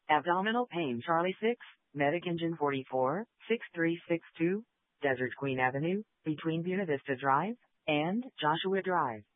Abdominal pain Charlie 6, Medic Engine 44, 6362, Desert Queen Avenue, between Buena Vista Drive and Joshua Drive.